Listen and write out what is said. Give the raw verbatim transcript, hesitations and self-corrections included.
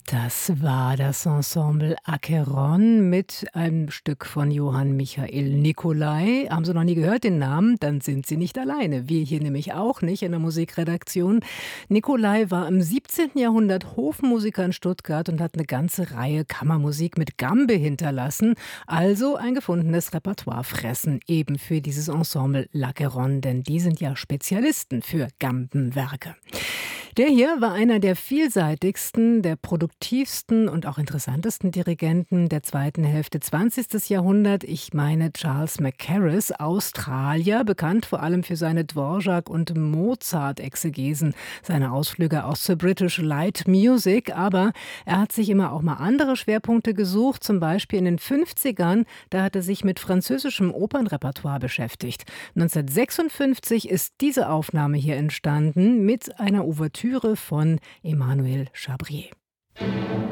Das war das Ensemble Acheron mit einem Stück von Johann Michael Nicolai. Haben Sie noch nie gehört, den Namen? Dann sind Sie nicht alleine. Wir hier nämlich auch nicht in der Musikredaktion. Nicolai war im siebzehnten Jahrhundert Hofmusiker in Stuttgart und hat eine ganze Reihe Kammermusik mit Gambe hinterlassen. Also ein gefundenes Repertoire fressen, eben für dieses Ensemble L'Acheron, denn die sind ja Spezialisten für Gambenwerke. Der hier war einer der vielseitigsten, der produktivsten und auch interessantesten Dirigenten der zweiten Hälfte zwanzigsten Jahrhundert. Ich meine Charles Mackerras, Australier, bekannt vor allem für seine Dvorak- und Mozart-Exegesen, seine Ausflüge aus zur British Light Music. Aber er hat sich immer auch mal andere Schwerpunkte gesucht, zum Beispiel in den fünfzigern, da hat er sich mit französischem Opernrepertoire beschäftigt. neunzehnhundertsechsundfünfzig ist diese Aufnahme hier entstanden mit einer Ouvertüre von Emmanuel Chabrier.